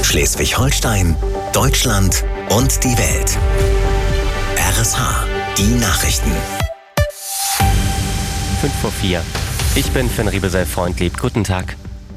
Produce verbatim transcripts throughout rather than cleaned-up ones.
Schleswig-Holstein, Deutschland und die Welt. R S H, die Nachrichten. fünf vor vier. Ich bin Finn Riebesell-Freundlieb. Guten Tag.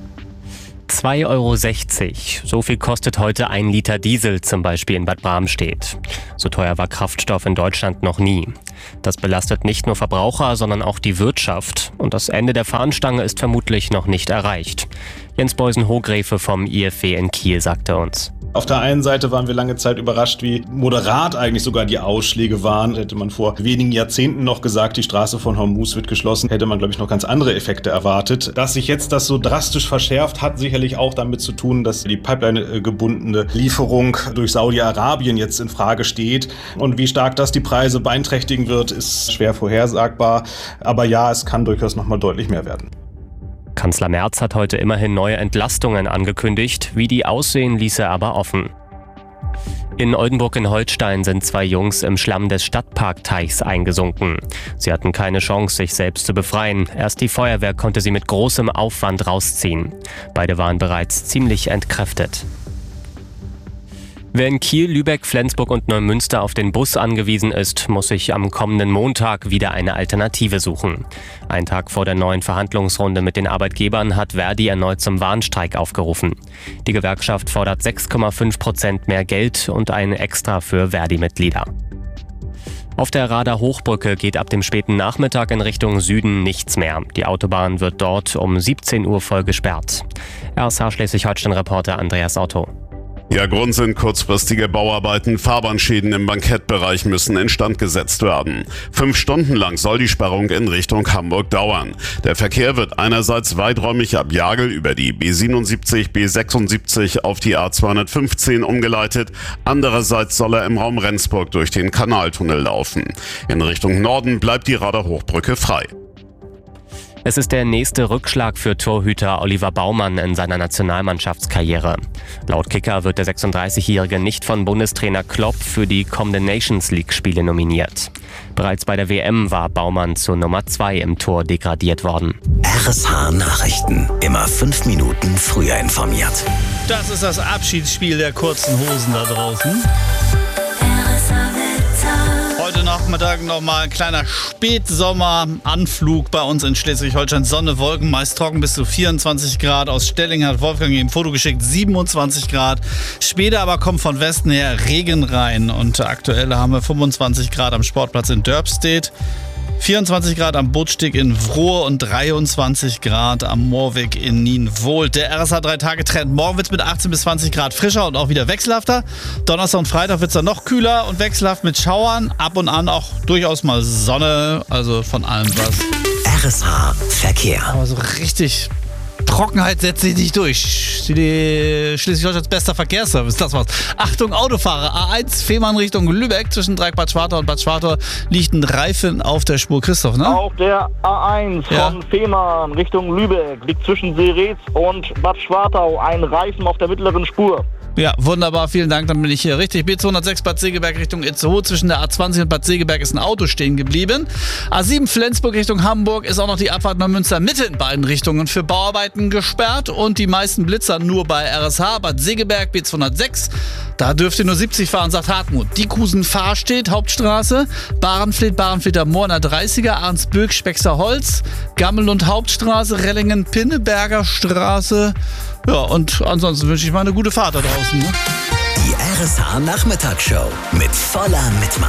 zwei Euro sechzig. So viel kostet heute ein Liter Diesel, zum Beispiel in Bad Bramstedt. So teuer war Kraftstoff in Deutschland noch nie. Das belastet nicht nur Verbraucher, sondern auch die Wirtschaft. Und das Ende der Fahnenstange ist vermutlich noch nicht erreicht. Jens Beusen-Hogrefe vom I F W in Kiel sagte uns. Auf der einen Seite waren wir lange Zeit überrascht, wie moderat eigentlich sogar die Ausschläge waren. Hätte man vor wenigen Jahrzehnten noch gesagt, die Straße von Hormuz wird geschlossen, hätte man, glaube ich, noch ganz andere Effekte erwartet. Dass sich jetzt das so drastisch verschärft, hat sicherlich auch damit zu tun, dass die Pipeline-gebundene Lieferung durch Saudi-Arabien jetzt in Frage steht. Und wie stark das die Preise beeinträchtigen wird, ist schwer vorhersagbar. Aber ja, es kann durchaus noch mal deutlich mehr werden. Kanzler Merz hat heute immerhin neue Entlastungen angekündigt. Wie die aussehen, ließ er aber offen. In Oldenburg in Holstein sind zwei Jungs im Schlamm des Stadtparkteichs eingesunken. Sie hatten keine Chance, sich selbst zu befreien. Erst die Feuerwehr konnte sie mit großem Aufwand rausziehen. Beide waren bereits ziemlich entkräftet. Wer in Kiel, Lübeck, Flensburg und Neumünster auf den Bus angewiesen ist, muss sich am kommenden Montag wieder eine Alternative suchen. Ein Tag vor der neuen Verhandlungsrunde mit den Arbeitgebern hat Verdi erneut zum Warnstreik aufgerufen. Die Gewerkschaft fordert sechs Komma fünf Prozent mehr Geld und ein Extra für Verdi-Mitglieder. Auf der Rader Hochbrücke geht ab dem späten Nachmittag in Richtung Süden nichts mehr. Die Autobahn wird dort um siebzehn Uhr voll gesperrt. R S H Schleswig-Holstein-Reporter Andreas Otto. Ja, Grund sind kurzfristige Bauarbeiten. Fahrbahnschäden im Bankettbereich müssen instand gesetzt werden. Fünf Stunden lang soll die Sperrung in Richtung Hamburg dauern. Der Verkehr wird einerseits weiträumig ab Jagel über die B siebenundsiebzig, B sechsundsiebzig auf die A zweihundertfünfzehn umgeleitet. Andererseits soll er im Raum Rendsburg durch den Kanaltunnel laufen. In Richtung Norden bleibt die Rader Hochbrücke frei. Es ist der nächste Rückschlag für Torhüter Oliver Baumann in seiner Nationalmannschaftskarriere. Laut Kicker wird der sechsunddreißigjährige nicht von Bundestrainer Klopp für die kommenden Nations League-Spiele nominiert. Bereits bei der W M war Baumann zur Nummer zwei im Tor degradiert worden. R S H Nachrichten. Immer fünf Minuten früher informiert. Das ist das Abschiedsspiel der kurzen Hosen da draußen. Heute Nachmittag nochmal ein kleiner Spätsommeranflug bei uns in Schleswig-Holstein. Sonne, Wolken, meist trocken bis zu vierundzwanzig Grad. Aus Stelling hat Wolfgang ihm ein Foto geschickt, siebenundzwanzig Grad. Später aber kommt von Westen her Regen rein. Und aktuell haben wir fünfundzwanzig Grad am Sportplatz in Dörpstedt, vierundzwanzig Grad am Bootsteg in Vrohe und dreiundzwanzig Grad am Moorweg in Nienwohlt. Der R S H drei Tage Trend. Morgen wird es mit achtzehn bis zwanzig Grad frischer und auch wieder wechselhafter. Donnerstag und Freitag wird es dann noch kühler und wechselhaft mit Schauern. Ab und an auch durchaus mal Sonne, also von allem was. R S H Verkehr. Aber so richtig Trockenheit setzt sich nicht durch. Die Schleswig-Holsteins bester Verkehrsservice, das war's. Achtung, Autofahrer. A eins, Fehmarn Richtung Lübeck. Zwischen Dreieck Bad Schwartau und Bad Schwartau liegt ein Reifen auf der Spur. Christoph, ne? Auf der A eins Ja. von Fehmarn Richtung Lübeck liegt zwischen Seretz und Bad Schwartau ein Reifen auf der mittleren Spur. Ja, wunderbar, vielen Dank, dann bin ich hier richtig. B zweihundertsechs Bad Segeberg Richtung Itzehoe. Zwischen der A zwanzig und Bad Segeberg ist ein Auto stehen geblieben. A sieben Flensburg Richtung Hamburg ist auch noch die Abfahrt Neumünster Mitte in beiden Richtungen für Bauarbeiten gesperrt. Und die meisten Blitzer nur bei R S H. Bad Segeberg B zweihundertsechs. Da dürft ihr nur siebzig fahren, sagt Hartmut. Diekusen Fahrstedt, Hauptstraße. Barenfleet, Barenfleter Moor in der dreißiger. Arnsböck, Speckser Holz. Gammel und Hauptstraße. Rellingen, Pinneberger Straße. Ja, und ansonsten wünsche ich mal eine gute Fahrt da draußen. Ne? Die R S H Nachmittagsshow mit voller Mittmann.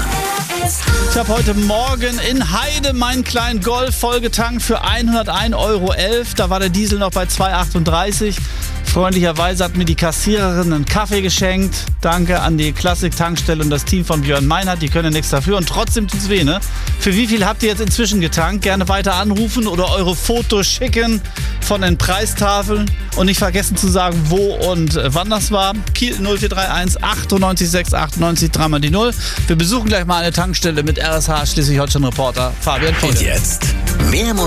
Ich habe heute Morgen in Heide meinen kleinen Golf vollgetankt für hundertein Euro elf. Da war der Diesel noch bei zwei achtunddreißig. Freundlicherweise hat mir die Kassiererin einen Kaffee geschenkt. Danke an die Klassik-Tankstelle und das Team von Björn Meinhardt. Die können nichts dafür und trotzdem tut's weh, ne? Für wie viel habt ihr jetzt inzwischen getankt? Gerne weiter anrufen oder eure Fotos schicken von den Preistafeln. Und nicht vergessen zu sagen, wo und wann das war. Kiel null vier drei eins achtundneunzig sechs achtundneunzig dreimal die null. Wir besuchen gleich mal eine Tankstelle mit R S H Schleswig-Holstein-Reporter Fabian Fiedel. Und jetzt mehr Musik.